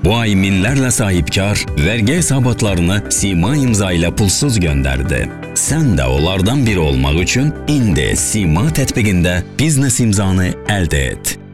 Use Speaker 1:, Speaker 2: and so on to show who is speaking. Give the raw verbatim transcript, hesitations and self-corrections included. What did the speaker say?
Speaker 1: Bu ay minlərlə sahibkar vergi hesabatlarını Sima imza ilə pulsuz gönderdi. Sən də onlardan biri olmaq üçün indi Sima tətbiqində biznes imzanı əldə et.